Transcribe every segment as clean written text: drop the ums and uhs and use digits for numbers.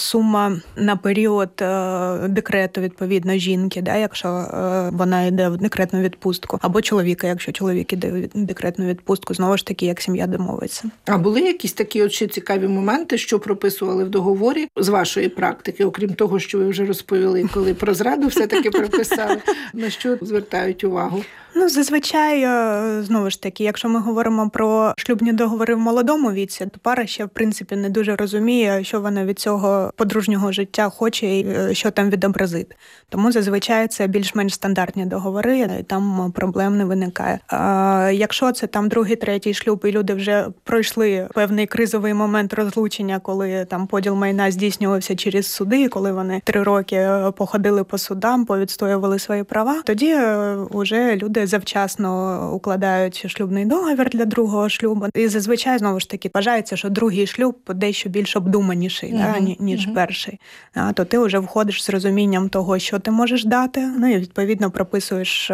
сума на період декрету, відповідно, жінки, якщо вона йде в декретну відпустку, або чоловіка, якщо чоловік іде в декретну відпустку, знову ж таки, як сім'я домовиться. А були якісь такі ще цікаві моменти, що прописували в договорі з вашої практики, окрім того, що ви вже розповіли, коли про зраду все-таки прописали, на що звертають увагу? Зазвичай, знову ж таки, якщо ми говоримо про шлюбні договори в молодому віці, то пара ще, в принципі, не дуже розуміє, що вона від цього подружнього життя хоче і що там відобразити. Тому зазвичай це більш-менш стандартні договори, і там проблем не виникає. Якщо це там другий, третій шлюб, і люди вже пройшли певний кризовий момент розлучення, коли там поділ майна здійснювався через суди, коли вони 3 роки походили по судам, повідстоювали свої права, тоді вже люди завчасно укладають шлюбний договір для другого шлюбу. І зазвичай, знову ж таки, вважається, що другий шлюб дещо більш обдуманіший, ніж перший. То ти вже входиш з розумінням того, що ти можеш дати, і відповідно прописуєш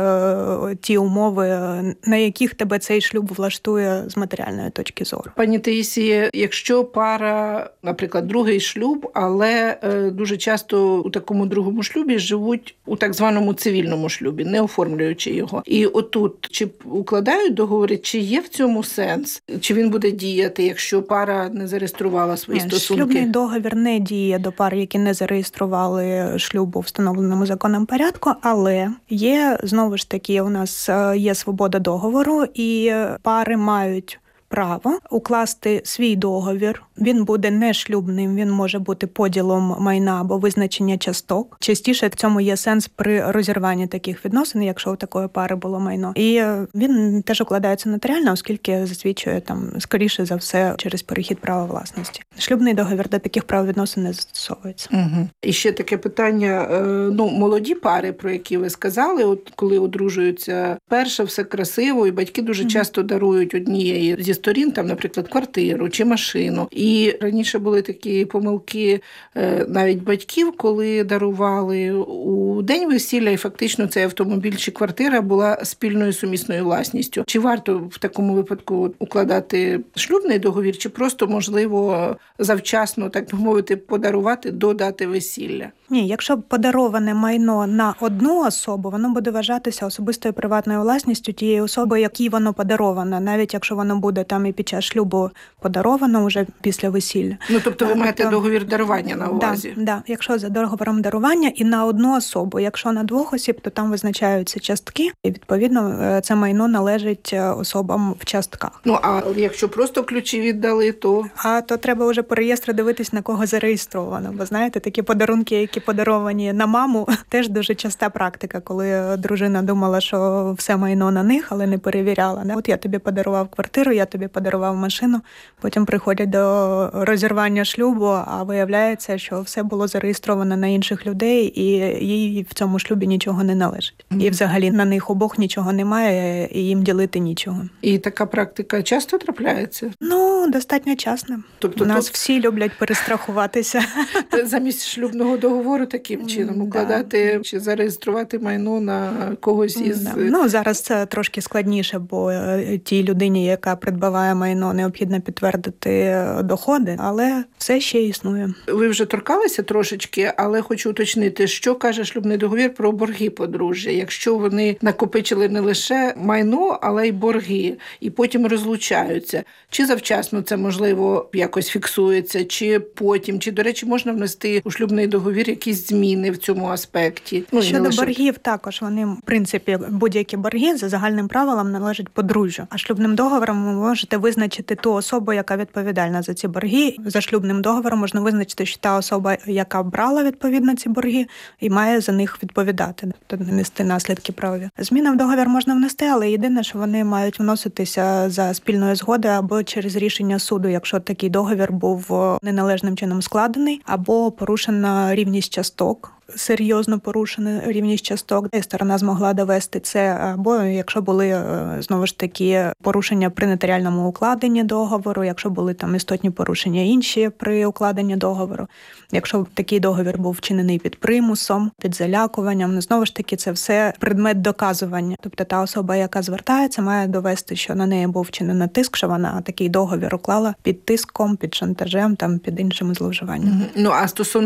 ті умови, на яких тебе цей шлюб влаштує з матеріальної точки зору. Пані Таїсіє, якщо пара, наприклад, другий шлюб, але дуже часто у такому другому шлюбі живуть у так званому цивільному шлюбі, не оформлюючи його. І отут, чи укладають договори, чи є в цьому сенс? Чи він буде діяти, якщо пара не зареєструвала свої стосунки? Шлюбний договір не діє до пар, які не зареєстрували шлюб у встановленому законом порядку, але є, знову ж таки, у нас є свобода договору, і пари мають право укласти свій договір. Він буде не шлюбним, він може бути поділом майна або визначення часток. Частіше в цьому є сенс при розірванні таких відносин, якщо у такої пари було майно. І він теж укладається нотаріально, оскільки засвідчує там, скоріше за все, через перехід права власності. Шлюбний договір до таких правовідносин не застосовується. Угу. І ще таке питання. Молоді пари, про які ви сказали, от коли одружуються, перше все красиво, і батьки дуже часто дарують однієї зі сторін, там, наприклад, квартиру чи машину. І раніше були такі помилки навіть батьків, коли дарували у день весілля, і фактично цей автомобіль чи квартира була спільною сумісною власністю. Чи варто в такому випадку укладати шлюбний договір, чи просто, можливо, завчасно, так би мовити, подарувати до дати весілля? Ні, якщо подароване майно на одну особу, воно буде вважатися особистою приватною власністю тієї особи, якій воно подаровано, навіть якщо воно буде там і під час шлюбу подаровано вже після весілля. Тобто ви маєте договір дарування на увазі? Да. Якщо за договором дарування і на одну особу. Якщо на 2 осіб, то там визначаються частки, і відповідно це майно належить особам в частках. А якщо просто ключі віддали, то? То треба вже по реєстру дивитись, на кого зареєстровано. Бо знаєте, такі подарунки, які подаровані на маму, теж дуже часта практика, коли дружина думала, що все майно на них, але не перевіряла. От я тобі подарував квартиру, я тобі подарував машину, потім приходять до розірвання шлюбу, а виявляється, що все було зареєстровано на інших людей, і їй в цьому шлюбі нічого не належить. І взагалі на них обох нічого немає, і їм ділити нічого. І така практика часто трапляється? Достатньо часто. Тобто у нас всі люблять перестрахуватися. Замість шлюбного договору таким чином укладати чи зареєструвати майно на когось із... Зараз це трошки складніше, бо тій людині, яка придбаває майно, необхідно підтвердити доходи, але все ще існує. Ви вже торкалися трошечки, але хочу уточнити, що каже шлюбний договір про борги подружжя, якщо вони накопичили не лише майно, але й борги, і потім розлучаються. Чи завчасно це, можливо, якось фіксується, чи потім, чи, до речі, можна внести у шлюбний договір якісь зміни в цьому аспекті? Щодо боргів також, вони, в принципі, будь-які борги за загальним правилом належать подружжю. А шлюбним договором ви можете визначити ту особу, яка відповідальна за ці борги. За шлюбним договором можна визначити, що та особа, яка брала відповідно ці борги, і має за них відповідати, тобто нести наслідки правові. Зміни в договір можна внести, але єдине, що вони мають вноситися за спільною згодою або через рішення суду, якщо такий договір був неналежним чином складений, або порушена рівність часток. Серйозно порушена рівність часток, і сторона змогла довести це, або якщо були, знову ж таки, порушення при нотаріальному укладенні договору, якщо були там істотні порушення інші при укладенні договору, якщо такий договір був вчинений під примусом, під залякуванням, знову ж таки, це все предмет доказування. Тобто та особа, яка звертається, має довести, що на неї був вчинений тиск, що вона такий договір уклала під тиском, під шантажем, там, під іншими зловживаннями. А стосовно